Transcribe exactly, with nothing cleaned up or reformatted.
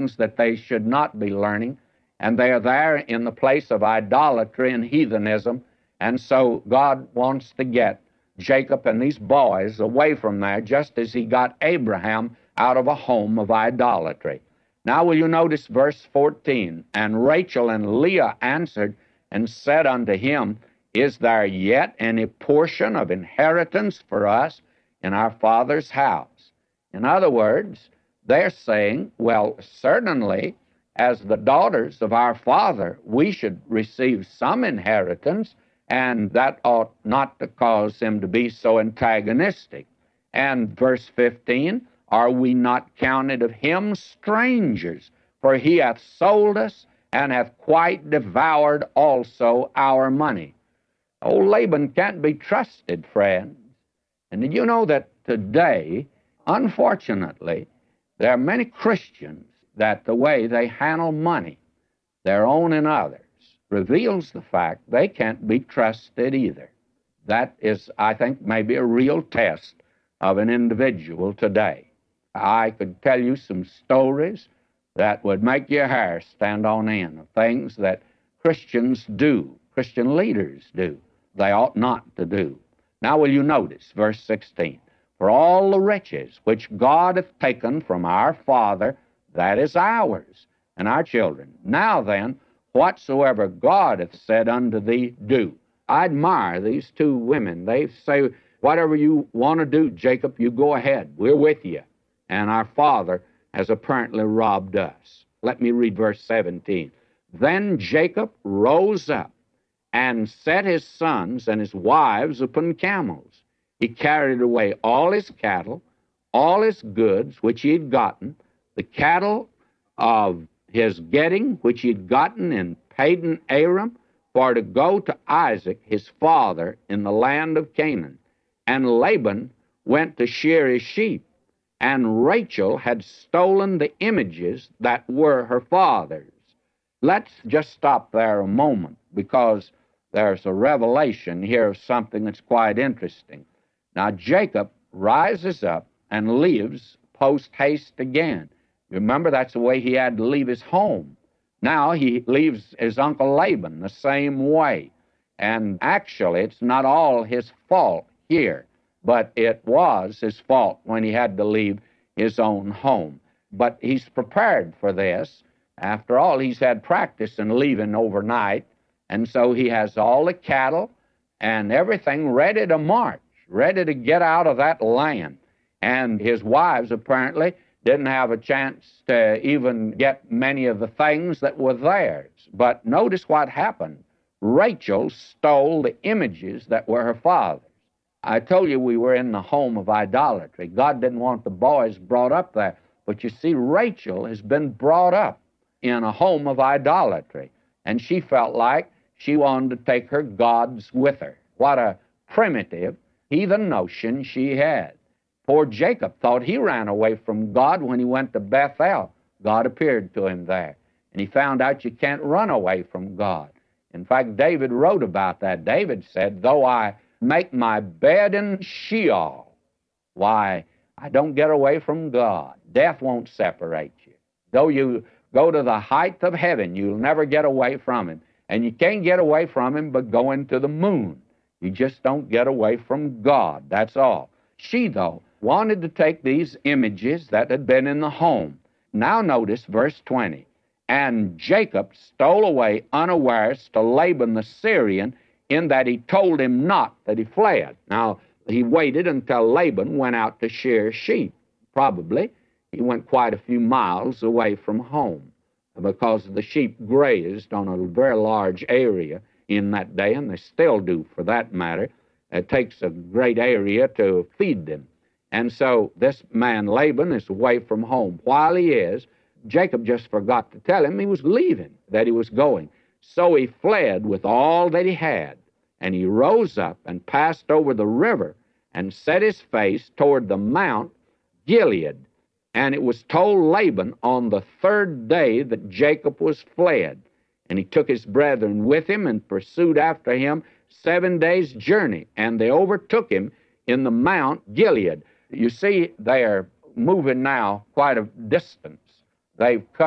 things that they should not be learning, and they are there in the place of idolatry and heathenism, and so God wants to get Jacob and these boys away from there, just as he got Abraham out of a home of idolatry. Now will you notice verse fourteen? And Rachel and Leah answered and said unto him, Is there yet any portion of inheritance for us in our father's house? In other words, they're saying, well, certainly, as the daughters of our father, we should receive some inheritance, and that ought not to cause him to be so antagonistic. And verse fifteen, Are we not counted of him strangers? For he hath sold us, and hath quite devoured also our money. Old Laban can't be trusted, friends. And did you know that today, unfortunately, there are many Christians that the way they handle money, their own and others, reveals the fact they can't be trusted either. That is, I think, maybe a real test of an individual today. I could tell you some stories that would make your hair stand on end of things that Christians do, Christian leaders do, they ought not to do. Now will you notice verse sixteen, For all the riches which God hath taken from our father, that is ours and our children. Now then, whatsoever God hath said unto thee, do. I admire these two women. They say, whatever you want to do, Jacob, you go ahead. We're with you. And our father has apparently robbed us. Let me read verse seventeen. Then Jacob rose up and set his sons and his wives upon camels. He carried away all his cattle, all his goods which he had gotten, the cattle of his getting which he had gotten in Padan Aram, for to go to Isaac his father in the land of Canaan. And Laban went to shear his sheep, and Rachel had stolen the images that were her father's. Let's just stop there a moment, because there's a revelation here of something that's quite interesting. Now, Jacob rises up and leaves post-haste again. Remember, that's the way he had to leave his home. Now he leaves his uncle Laban the same way. And actually, it's not all his fault here, but it was his fault when he had to leave his own home. But he's prepared for this. After all, he's had practice in leaving overnight, and so he has all the cattle and everything ready to march, ready to get out of that land. And his wives apparently didn't have a chance to even get many of the things that were theirs. But notice what happened. Rachel stole the images that were her father's. I told you we were in the home of idolatry. God didn't want the boys brought up there. But you see, Rachel has been brought up in a home of idolatry, and she felt like she wanted to take her gods with her. What a primitive, heathen notion she had. Poor Jacob thought he ran away from God when he went to Bethel. God appeared to him there, and he found out you can't run away from God. In fact, David wrote about that. David said, though I make my bed in Sheol, why, I don't get away from God. Death won't separate you. Though you go to the height of heaven, you'll never get away from him. And you can't get away from him but going to the moon. You just don't get away from God, that's all. She, though, wanted to take these images that had been in the home. Now notice verse twenty. And Jacob stole away unawares to Laban the Syrian, in that he told him not that he fled. Now, he waited until Laban went out to shear sheep. Probably he went quite a few miles away from home, because the sheep grazed on a very large area in that day, and they still do for that matter. It takes a great area to feed them. And so this man Laban is away from home. While he is, Jacob just forgot to tell him he was leaving, that he was going. So he fled with all that he had, and he rose up and passed over the river and set his face toward the Mount Gilead. And it was told Laban on the third day that Jacob was fled. And he took his brethren with him and pursued after him seven days' journey. And they overtook him in the Mount Gilead. You see, they are moving now quite a distance. They've come